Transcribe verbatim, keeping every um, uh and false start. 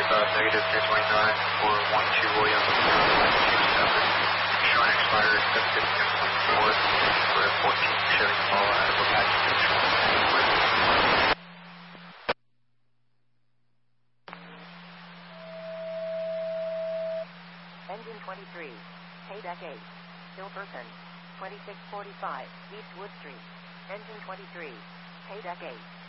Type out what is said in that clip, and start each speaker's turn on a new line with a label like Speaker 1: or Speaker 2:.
Speaker 1: uh, negative three twenty-nine for one two William twenty-seven. Showing expired seven fifteen twenty-four for a fourteen Chevy Impala out of Apache Station.
Speaker 2: Engine twenty-three, Paydeck eight, Hilperton, twenty-six forty-five, East Wood Street. Engine twenty-three, Paydeck eight.